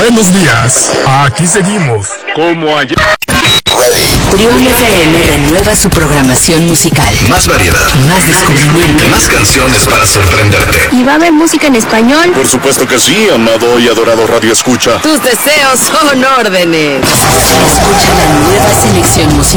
Buenos días, aquí seguimos, como ayer. Trión FM renueva su programación musical. Más variedad, más descubrimiento, más canciones para sorprenderte. ¿Y va a haber música en español? Por supuesto que sí, amado y adorado Radio Escucha. Tus deseos son órdenes. Escucha la nueva selección musical